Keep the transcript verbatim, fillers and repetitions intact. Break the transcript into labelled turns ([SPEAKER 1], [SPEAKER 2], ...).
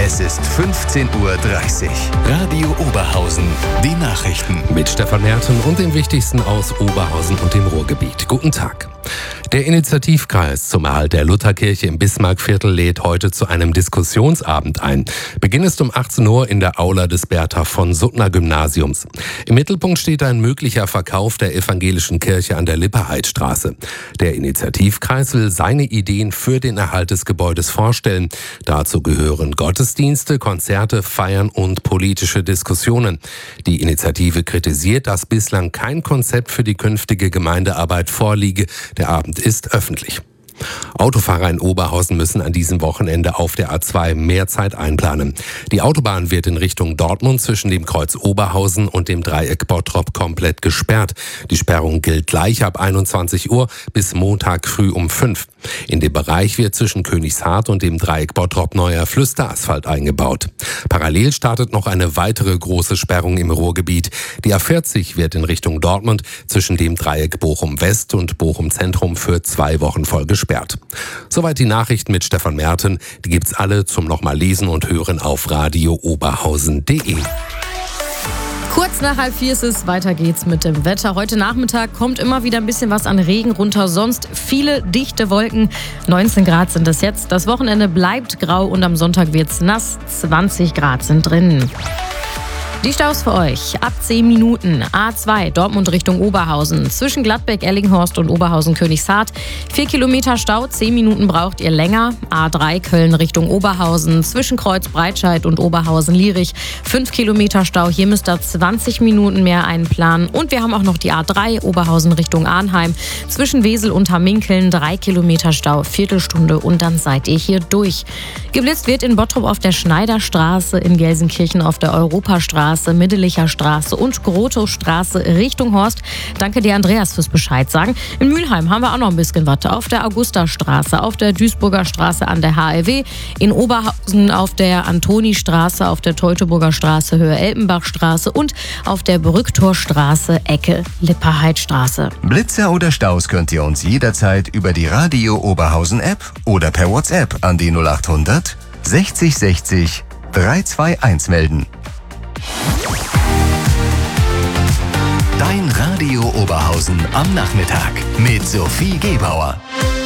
[SPEAKER 1] Es ist fünfzehn Uhr dreißig. Radio Oberhausen, die Nachrichten.
[SPEAKER 2] Mit Stefan Merten und dem Wichtigsten aus Oberhausen und dem Ruhrgebiet. Guten Tag. Der Initiativkreis zum Erhalt der Lutherkirche im Bismarckviertel lädt heute zu einem Diskussionsabend ein. Beginn ist um achtzehn Uhr in der Aula des Bertha von Suttner Gymnasiums. Im Mittelpunkt steht ein möglicher Verkauf der evangelischen Kirche an der Lipperheidstraße. Der Initiativkreis will seine Ideen für den Erhalt des Gebäudes vorstellen. Dazu gehören Gottesdienste, Konzerte, Feiern und politische Diskussionen. Die Initiative kritisiert, dass bislang kein Konzept für die künftige Gemeindearbeit vorliege. Der Abend ist öffentlich. Autofahrer in Oberhausen müssen an diesem Wochenende auf der A zwei mehr Zeit einplanen. Die Autobahn wird in Richtung Dortmund zwischen dem Kreuz Oberhausen und dem Dreieck Bottrop komplett gesperrt. Die Sperrung gilt gleich ab einundzwanzig Uhr bis Montag früh um fünf. In dem Bereich wird zwischen Königshardt und dem Dreieck Bottrop neuer Flüsterasphalt eingebaut. Parallel startet noch eine weitere große Sperrung im Ruhrgebiet. Die A vierzig wird in Richtung Dortmund zwischen dem Dreieck Bochum West und Bochum Zentrum für zwei Wochen voll gesperrt. Soweit die Nachrichten mit Stefan Merten. Die gibt's alle zum nochmal lesen und hören auf radio oberhausen punkt de.
[SPEAKER 3] Kurz nach halb vier ist es, weiter geht's mit dem Wetter. Heute Nachmittag kommt immer wieder ein bisschen was an Regen runter, sonst viele dichte Wolken. neunzehn Grad sind es jetzt. Das Wochenende bleibt grau und am Sonntag wird's nass. zwanzig Grad sind drin. Die Staus für euch. Ab zehn Minuten. A zwei, Dortmund Richtung Oberhausen. Zwischen Gladbeck, Ellinghorst und Oberhausen-Königshardt. vier Kilometer Stau, zehn Minuten braucht ihr länger. A drei, Köln Richtung Oberhausen. Zwischen Kreuz Breitscheid und Oberhausen-Lierich. fünf Kilometer Stau, hier müsst ihr zwanzig Minuten mehr einplanen. Und wir haben auch noch die A drei, Oberhausen Richtung Arnheim. Zwischen Wesel und Hamminkeln, drei Kilometer Stau, Viertelstunde und dann seid ihr hier durch. Geblitzt wird in Bottrop auf der Schneiderstraße, in Gelsenkirchen auf der Europastraße, Middelicher Straße und Grotowstraße Richtung Horst. Danke dir, Andreas, fürs Bescheid sagen. In Mülheim haben wir auch noch ein bisschen was. Auf der Augustastraße, auf der Duisburger Straße an der H R W, in Oberhausen auf der Antonistraße, auf der Teutoburger Straße Höhe Elpenbachstraße und auf der Brücktorstraße Ecke Lipperheidstraße.
[SPEAKER 1] Blitzer oder Staus könnt ihr uns jederzeit über die Radio Oberhausen App oder per WhatsApp an die null achthundert sechzig sechzig dreihundertzweiundzwanzig melden. Dein Radio Oberhausen am Nachmittag mit Sophie Gebauer.